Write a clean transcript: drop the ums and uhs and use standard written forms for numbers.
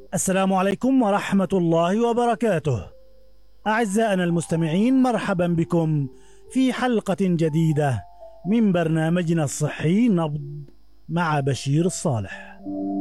السلام عليكم ورحمة الله وبركاته. أعزائنا المستمعين، مرحبا بكم في حلقة جديدة من برنامجنا الصحي نبض مع بشير الصالح.